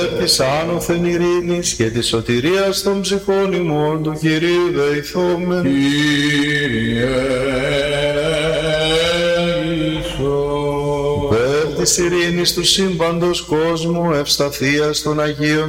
της άνωθεν ειρήνης και της σωτηρίας των ψυχών ημών του Κυρίου δεηθόμεν. Κύριε Υπέρ της ειρήνης του σύμπαντος κόσμου, ευσταθίας των Αγίων